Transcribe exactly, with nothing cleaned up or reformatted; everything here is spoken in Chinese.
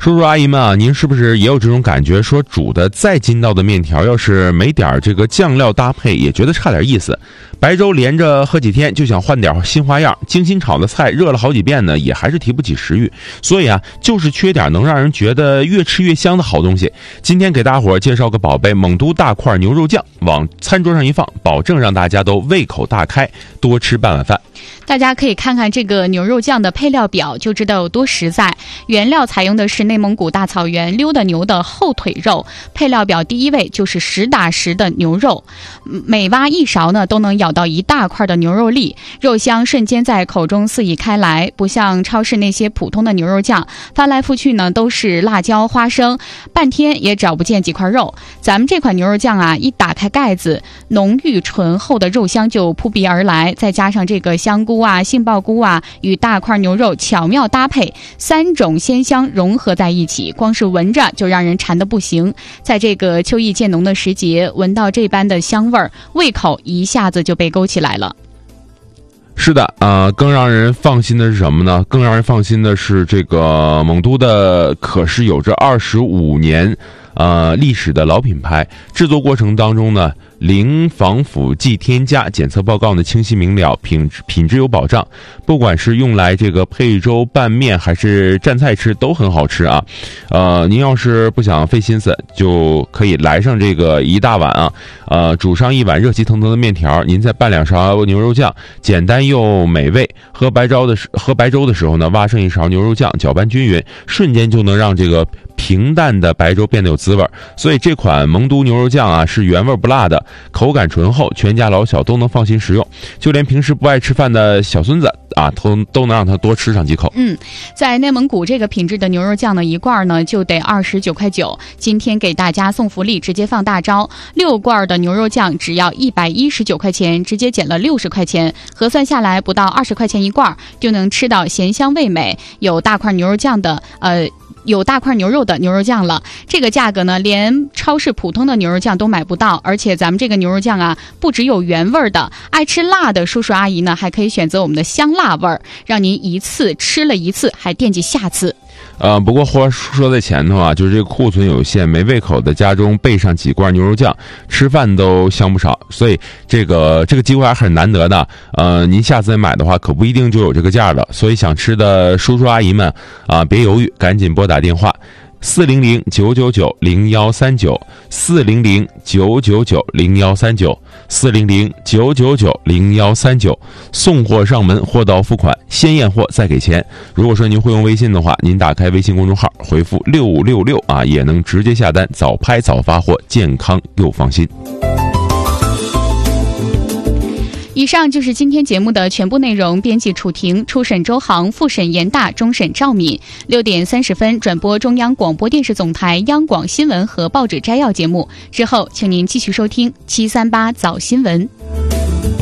叔叔阿姨们啊，您是不是也有这种感觉，说煮的再筋道的面条，要是没点这个酱料搭配，也觉得差点意思。白粥连着喝几天就想换点新花样，精心炒的菜热了好几遍呢，也还是提不起食欲。所以啊，就是缺点能让人觉得越吃越香的好东西。今天给大伙儿介绍个宝贝，蒙都大块牛肉酱，往餐桌上一放，保证让大家都胃口大开，多吃半碗饭。 大家可以看看这个牛肉酱的配料表，就知道有多实在。原料采用的是内蒙古大草原溜达牛的后腿肉，配料表第一位就是实打实的牛肉，每挖一勺呢都能咬到一大块的牛肉粒，肉香瞬间在口中肆意开来。不像超市那些普通的牛肉酱，翻来覆去呢都是辣椒花生，半天也找不见几块肉。咱们这款牛肉酱啊，一打开盖子，浓郁醇厚的肉香就扑鼻而来，再加上这个香菇啊、杏鲍菇啊与大块牛肉巧妙搭配，三种鲜香融合在一起，光是闻着就让人馋得不行。在这个秋意渐浓的时节，闻到这般的香味儿，胃口一下子就被勾起来了。 是的，呃，更让人放心的是什么呢？更让人放心的是，这个蒙都的可是有着二十五年呃历史的老品牌，制作过程当中呢，零防腐剂添加，检测报告呢清晰明了，品质品质有保障。不管是用来这个配粥拌面还是蘸菜吃，都很好吃啊。呃，您要是不想费心思，就可以来上这个一大碗啊，呃，煮上一碗热气腾腾的面条，您再拌两勺牛肉酱，简单又美味。喝白粥的时喝白粥的时候呢，挖上一勺牛肉酱，搅拌均匀，瞬间就能让这个平淡的白粥变得有滋味。所以这款蒙都牛肉酱啊，是原味不辣的，口感醇厚，全家老小都能放心食用，就连平时不爱吃饭的小孙子啊，都都能让他多吃上几口。 嗯，在内蒙古这个品质的牛肉酱呢，一罐呢就得二十九块九。今天给大家送福利，直接放大招，六罐的牛肉酱只要一百一十九块钱，直接减了六十块钱，核算下来不到二十块钱一罐，就能吃到咸香味美、有大块牛肉酱的呃。有大块牛肉的牛肉酱了。这个价格呢，连超市普通的牛肉酱都买不到。而且咱们这个牛肉酱啊，不只有原味的，爱吃辣的叔叔阿姨呢，还可以选择我们的香辣味儿，让您一次吃了一次还惦记下次。 呃，不过话说在前头啊，就是这个库存有限，没胃口的家中备上几罐牛肉酱，吃饭都香不少。所以这个这个机会还很难得的。呃，您下次买的话，可不一定就有这个价了。所以想吃的叔叔阿姨们啊，别犹豫，赶紧拨打电话。四零零九九九零幺三九，四零零九九九零幺三九，四零零九九九零幺三九，送货上门，货到付款，先验货再给钱。如果说您会用微信的话，您打开微信公众号，回复六五六六啊，也能直接下单，早拍早发货，健康又放心。 以上就是今天节目的全部内容。编辑楚婷，初审周航，复审严大，终审赵敏。六点三十分转播中央广播电视总台央广新闻和报纸摘要节目之后，请您继续收听七三八早新闻。